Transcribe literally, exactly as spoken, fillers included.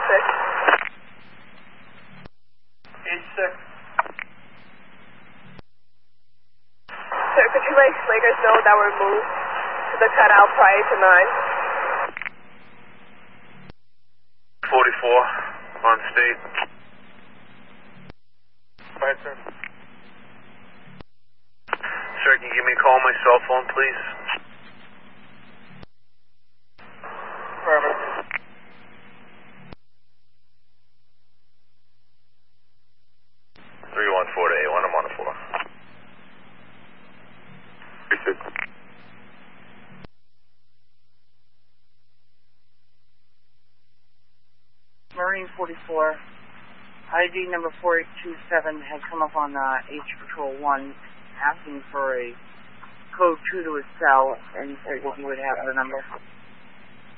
six. eight six. Sir, could you let Slingers know that we're moved to the cutout prior to nine? forty-four, on state. Right, sir. Sir, can you give me a call on my cell phone, please? Perfect. three one four to eight one, I'm on the floor. Marine forty-four, I D number four eight two seven has come up on uh, H Patrol one asking for a code two to his cell, and he said he would have the number.